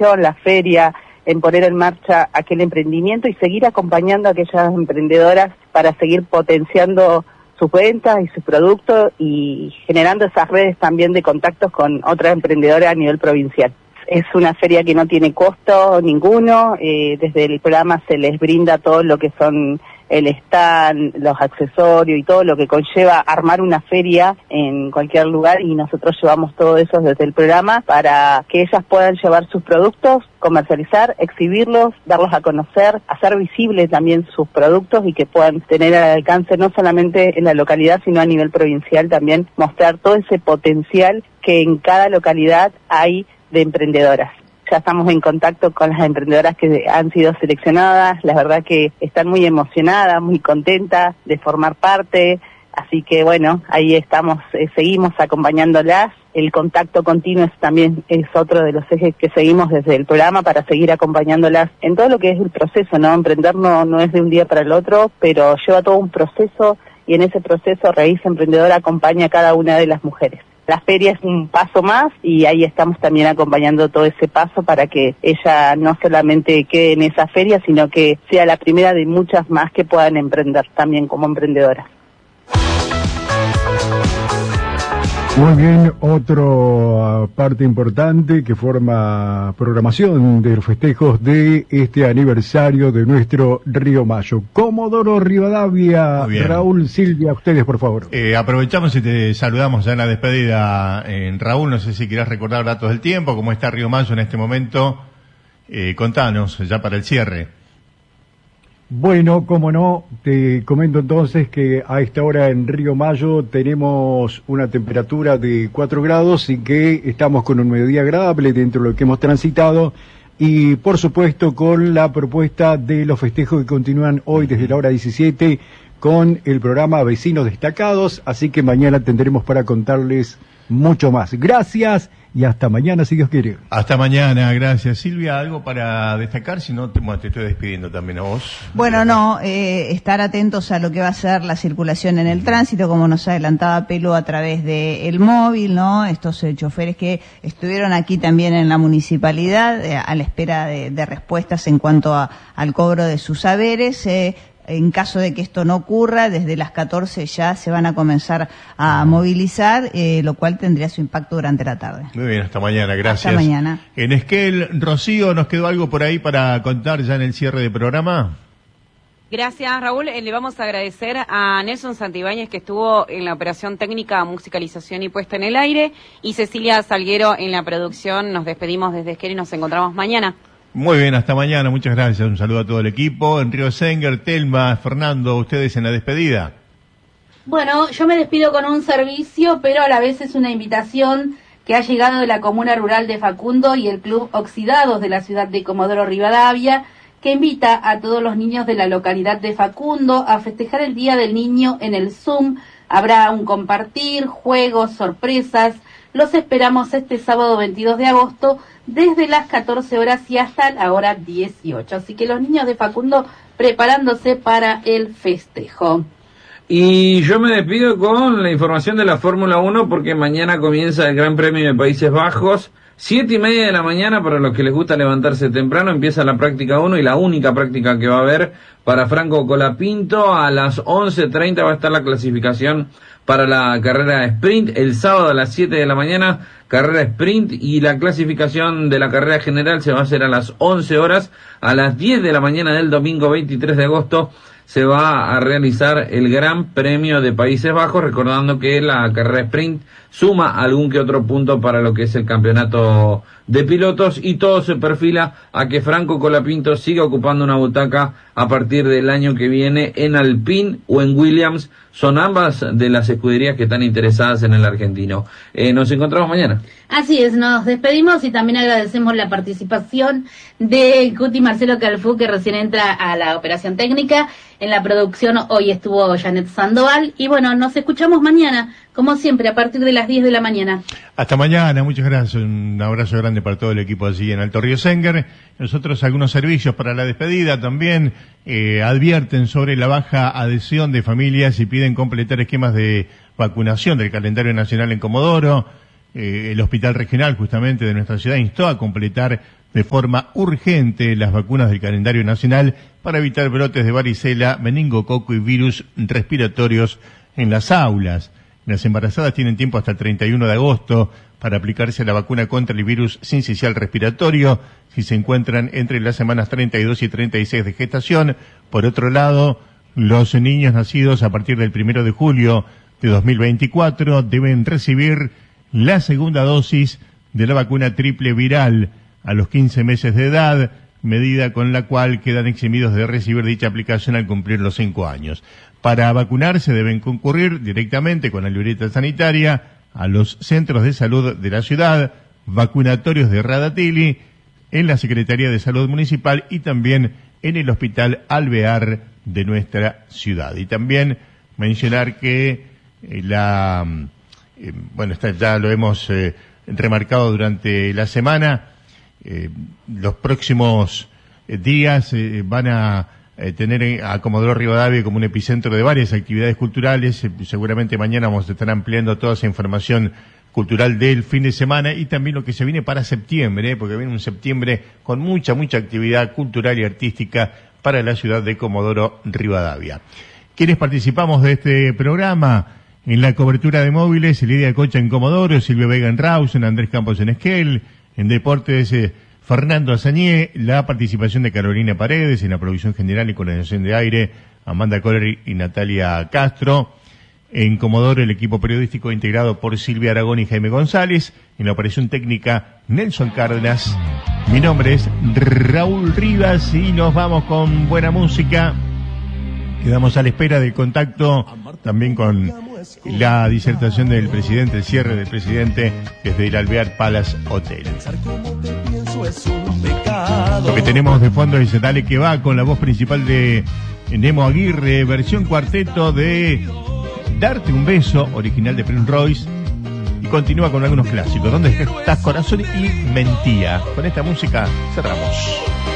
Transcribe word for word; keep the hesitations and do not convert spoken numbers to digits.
capacitación, la feria, en poner en marcha aquel emprendimiento y seguir acompañando a aquellas emprendedoras para seguir potenciando sus ventas y sus productos y generando esas redes también de contactos con otras emprendedoras a nivel provincial. Es una feria que no tiene costo ninguno, eh, desde el programa se les brinda todo lo que son el stand, los accesorios y todo lo que conlleva armar una feria en cualquier lugar, y nosotros llevamos todo eso desde el programa para que ellas puedan llevar sus productos, comercializar, exhibirlos, darlos a conocer, hacer visibles también sus productos y que puedan tener al alcance no solamente en la localidad sino a nivel provincial, también mostrar todo ese potencial que en cada localidad hay de emprendedoras. Ya estamos en contacto con las emprendedoras que han sido seleccionadas, la verdad que están muy emocionadas, muy contentas de formar parte, así que bueno, ahí estamos, eh, seguimos acompañándolas. El contacto continuo es, también es otro de los ejes que seguimos desde el programa para seguir acompañándolas en todo lo que es el proceso, ¿no? Emprender no, no es de un día para el otro, pero lleva todo un proceso y en ese proceso Raíz Emprendedora acompaña a cada una de las mujeres. La feria es un paso más y ahí estamos también acompañando todo ese paso para que ella no solamente quede en esa feria, sino que sea la primera de muchas más que puedan emprender también como emprendedoras. Muy bien, otra parte importante que forma programación de los festejos de este aniversario de nuestro Río Mayo. Comodoro Rivadavia, Raúl, Silvia, ustedes por favor. Eh, aprovechamos y te saludamos ya en la despedida. Eh, Raúl, no sé si quieras recordar datos del tiempo, cómo está Río Mayo en este momento. Eh, contanos, ya para el cierre. Bueno, como no, te comento entonces que a esta hora en Río Mayo tenemos una temperatura de cuatro grados y que estamos con un mediodía agradable dentro de lo que hemos transitado y por supuesto con la propuesta de los festejos que continúan hoy desde la hora diecisiete con el programa Vecinos Destacados, así que mañana tendremos para contarles mucho más. Gracias y hasta mañana si Dios quiere. Hasta mañana, gracias. Silvia, ¿algo para destacar? Si no, te, bueno, te estoy despidiendo también a vos. Bueno, no, eh, estar atentos a lo que va a ser la circulación en el uh-huh. tránsito, como nos adelantaba Pelo a través del móvil, ¿no? Estos eh, choferes que estuvieron aquí también en la municipalidad eh, a la espera de, de respuestas en cuanto a, al cobro de sus saberes. Eh, En caso de que esto no ocurra, desde las catorce ya se van a comenzar a movilizar, eh, lo cual tendría su impacto durante la tarde. Muy bien, hasta mañana, gracias. Hasta mañana. En Esquel, Rocío, ¿nos quedó algo por ahí para contar ya en el cierre del programa? Gracias, Raúl. Eh, le vamos a agradecer a Nelson Santibáñez, que estuvo en la operación técnica, musicalización y puesta en el aire, y Cecilia Salguero en la producción. Nos despedimos desde Esquel y nos encontramos mañana. Muy bien, hasta mañana, muchas gracias, un saludo a todo el equipo. En Río Senger, Telma, Fernando, ustedes en la despedida. Bueno, yo me despido con un servicio, pero a la vez es una invitación que ha llegado de la Comuna Rural de Facundo y el Club Oxidados de la ciudad de Comodoro Rivadavia, que invita a todos los niños de la localidad de Facundo a festejar el Día del Niño en el Zoom. Habrá un compartir, juegos, sorpresas. Los esperamos este sábado veintidós de agosto desde las catorce horas y hasta la hora dieciocho. Así que los niños de Facundo preparándose para el festejo. Y yo me despido con la información de la Fórmula uno porque mañana comienza el Gran Premio de Países Bajos. Siete y media de la mañana, para los que les gusta levantarse temprano, empieza la práctica uno y la única práctica que va a haber para Franco Colapinto. A las once treinta va a estar la clasificación para la carrera sprint. El sábado a las siete de la mañana, carrera sprint, y la clasificación de la carrera general se va a hacer a las once horas. A las diez de la mañana del domingo veintitrés de agosto se va a realizar el Gran Premio de Países Bajos, recordando que la carrera sprint suma algún que otro punto para lo que es el campeonato de pilotos, y todo se perfila a que Franco Colapinto siga ocupando una butaca a partir del año que viene en Alpine o en Williams. Son ambas de las escuderías que están interesadas en el argentino. Eh, nos encontramos mañana. Así es, nos despedimos y también agradecemos la participación de Cuti Marcelo Calfú, que recién entra a la operación técnica. En la producción hoy estuvo Janet Sandoval. Y bueno, nos escuchamos mañana, como siempre, a partir de las diez de la mañana. Hasta mañana, muchas gracias. Un abrazo grande para todo el equipo allí en Alto Río Senger. Nosotros algunos servicios para la despedida también. Eh, advierten sobre la baja adhesión de familias y piden completar esquemas de vacunación del calendario nacional en Comodoro. Eh, el hospital regional justamente de nuestra ciudad instó a completar de forma urgente las vacunas del calendario nacional para evitar brotes de varicela, meningococo y virus respiratorios en las aulas. Las embarazadas tienen tiempo hasta el treinta y uno de agosto para aplicarse la vacuna contra el virus sincicial respiratorio si se encuentran entre las semanas treinta y dos y treinta y seis de gestación. Por otro lado, los niños nacidos a partir del primero de julio de dos mil veinticuatro deben recibir la segunda dosis de la vacuna triple viral a los quince meses de edad, medida con la cual quedan eximidos de recibir dicha aplicación al cumplir los cinco años. Para vacunarse deben concurrir directamente con la libreta sanitaria a los centros de salud de la ciudad, vacunatorios de Radatili, en la Secretaría de Salud Municipal y también en el Hospital Alvear de nuestra ciudad. Y también mencionar que eh, la, eh, bueno, está, ya lo hemos eh, remarcado durante la semana, eh, los próximos eh, días eh, van a eh, tener a Comodoro Rivadavia como un epicentro de varias actividades culturales. Eh, seguramente mañana vamos a estar ampliando toda esa información cultural del fin de semana y también lo que se viene para septiembre, ¿eh? porque viene un septiembre con mucha, mucha actividad cultural y artística para la ciudad de Comodoro Rivadavia. ¿Quiénes participamos de este programa? En la cobertura de móviles, Lidia Cocha en Comodoro, Silvio Vega en Rawson, Andrés Campos en Esquel, en deportes, eh, Fernando Azañé, la participación de Carolina Paredes, en la producción general y coordinación de aire, Amanda Coller y Natalia Castro. En Comodoro, el equipo periodístico integrado por Silvia Aragón y Jaime González. En la operación técnica, Nelson Cárdenas. Mi nombre es Raúl Rivas y nos vamos con buena música. Quedamos a la espera del contacto también con la disertación del presidente, el cierre del presidente desde el Alvear Palace Hotel. Lo que tenemos de fondo es Dale que va, con la voz principal de Nemo Aguirre, versión cuarteto de Darte un beso, original de Prince Royce, y continúa con algunos clásicos. ¿Dónde estás, corazón? Y Mentía. Con esta música cerramos.